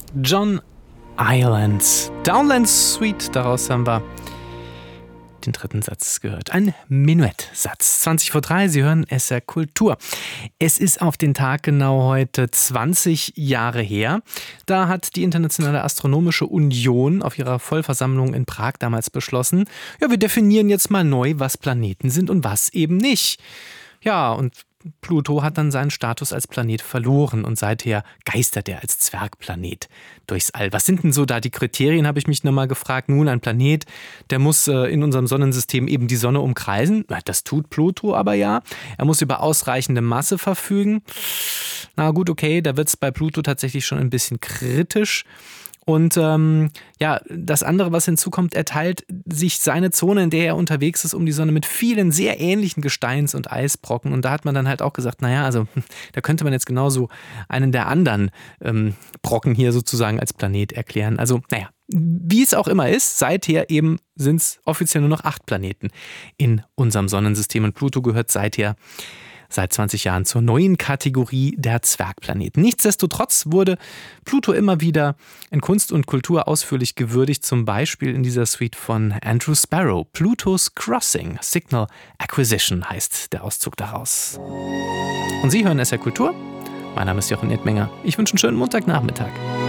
John Ireland. Downland Suite, daraus haben wir den dritten Satz gehört. Ein Menuettsatz. 20:03, Sie hören SR Kultur. Es ist auf den Tag genau heute 20 Jahre her. Da hat die Internationale Astronomische Union auf ihrer Vollversammlung in Prag damals beschlossen, ja, wir definieren jetzt mal neu, was Planeten sind und was eben nicht. Ja, und Pluto hat dann seinen Status als Planet verloren und seither geistert er als Zwergplanet durchs All. Was sind denn so da die Kriterien, habe ich mich nochmal gefragt. Nun, ein Planet, der muss in unserem Sonnensystem eben die Sonne umkreisen. Das tut Pluto aber ja. Er muss über ausreichende Masse verfügen. Na gut, okay, da wird es bei Pluto tatsächlich schon ein bisschen kritisch. Und ja, das andere, was hinzukommt, er teilt sich seine Zone, in der er unterwegs ist, um die Sonne mit vielen sehr ähnlichen Gesteins- und Eisbrocken. Und da hat man dann halt auch gesagt, naja, also da könnte man jetzt genauso einen der anderen Brocken hier sozusagen als Planet erklären. Also naja, wie es auch immer ist, seither eben sind es offiziell nur noch 8 Planeten in unserem Sonnensystem. Und Pluto gehört seither seit 20 Jahren zur neuen Kategorie der Zwergplaneten. Nichtsdestotrotz wurde Pluto immer wieder in Kunst und Kultur ausführlich gewürdigt, zum Beispiel in dieser Suite von Andrew Sparrow. Pluto's Crossing, Signal Acquisition heißt der Auszug daraus. Und Sie hören SR Kultur. Mein Name ist Jochen Edmenger. Ich wünsche einen schönen Montagnachmittag.